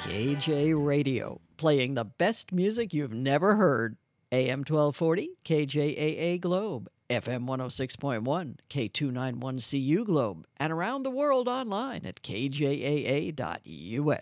KJ Radio, playing the best music you've never heard. AM 1240, KJAA Globe, FM 106.1, K291CU Globe, and around the world online at kjaa.us.